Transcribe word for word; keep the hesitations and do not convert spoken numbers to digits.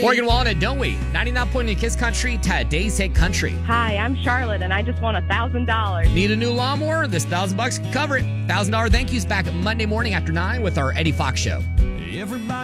Morgan Wallen, don't we? ninety-nine point eight Kiss Country, today's hit country. Hi, I'm Charlotte, and I just want a thousand dollars. Need a new lawnmower? This thousand bucks can cover it. Thousand dollar thank yous back Monday morning after nine with our Eddie Fox Show. Everybody